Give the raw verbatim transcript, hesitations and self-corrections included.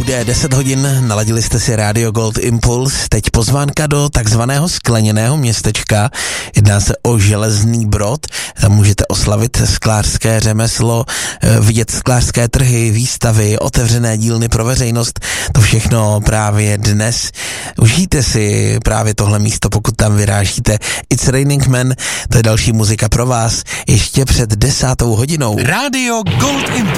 Bude deset hodin, naladili jste si Radio Gold Impulse, teď pozvánka do takzvaného skleněného městečka, jedná se o Železný Brod, tam můžete oslavit sklářské řemeslo, vidět sklářské trhy, výstavy, otevřené dílny pro veřejnost, to všechno právě dnes. Užijte si právě tohle místo, pokud tam vyrážíte. It's Raining Men, to je další muzika pro vás, ještě před desátou hodinou. Radio Gold Impulse.